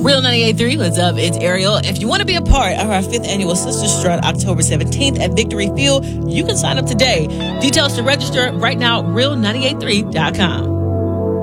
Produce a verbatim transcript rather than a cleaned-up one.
Real ninety-eight point three, what's up? It's Ariel. If you want to be a part of our fifth annual Sister Strut October seventeenth at Victory Field, you can sign up today. Details to register right now, real ninety-eight point three dot com.